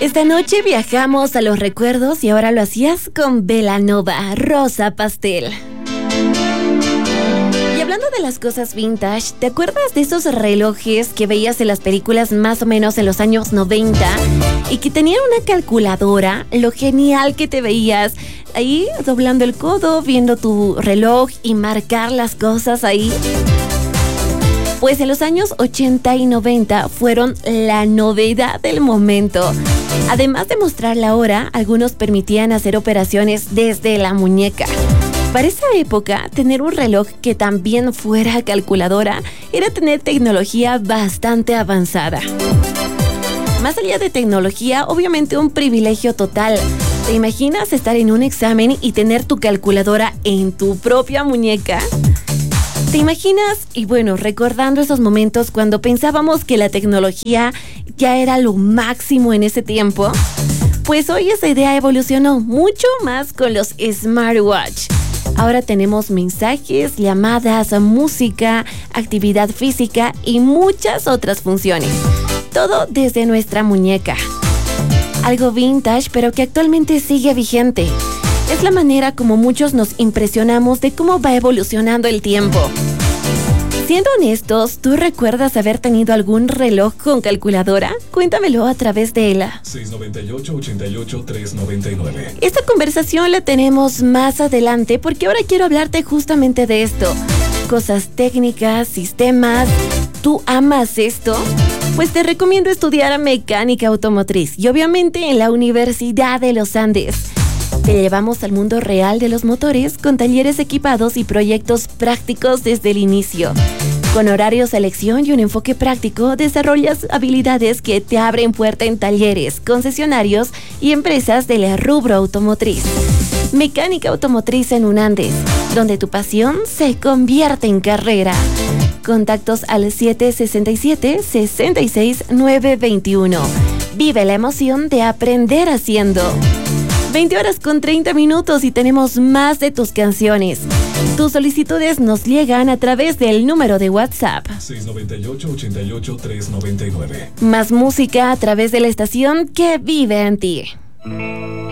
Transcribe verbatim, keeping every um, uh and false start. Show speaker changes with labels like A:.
A: Esta noche viajamos a los recuerdos y ahora lo hacías con Belanova, Rosa Pastel. Y hablando de las cosas vintage, ¿te acuerdas de esos relojes que veías en las películas más o menos en los años noventa y que tenían una calculadora? Lo genial que te veías ahí doblando el codo, viendo tu reloj y marcar las cosas ahí. Pues en los años ochenta y noventa fueron la novedad del momento. Además de mostrar la hora, algunos permitían hacer operaciones desde la muñeca. Para esa época, tener un reloj que también fuera calculadora era tener tecnología bastante avanzada. Más allá de tecnología, obviamente un privilegio total. ¿Te imaginas estar en un examen y tener tu calculadora en tu propia muñeca? ¿Te imaginas? Y bueno, recordando esos momentos cuando pensábamos que la tecnología ya era lo máximo en ese tiempo, pues hoy esa idea evolucionó mucho más con los smartwatch. Ahora tenemos mensajes, llamadas, música, actividad física y muchas otras funciones. Todo desde nuestra muñeca. Algo vintage, pero que actualmente sigue vigente. Es la manera como muchos nos impresionamos de cómo va evolucionando el tiempo. Siendo honestos, ¿tú recuerdas haber tenido algún reloj con calculadora? Cuéntamelo a través de la
B: seis nueve ocho, ocho ocho, tres nueve nueve.
A: Esta conversación la tenemos más adelante porque ahora quiero hablarte justamente de esto. Cosas técnicas, sistemas. ¿Tú amas esto? Pues te recomiendo estudiar mecánica automotriz y obviamente en la Universidad de los Andes. Te llevamos al mundo real de los motores con talleres equipados y proyectos prácticos desde el inicio. Con horario, selección y un enfoque práctico, desarrollas habilidades que te abren puerta en talleres, concesionarios y empresas del rubro automotriz. Mecánica automotriz en UNANDES, donde tu pasión se convierte en carrera. Contactos al siete seis siete, seis seis nueve dos uno. Vive la emoción de aprender haciendo. veinte horas con treinta minutos y tenemos más de tus canciones. Tus solicitudes nos llegan a través del número de WhatsApp
B: seis nueve ocho, ocho ocho, tres nueve nueve.
A: Más música a través de la estación que vive en ti.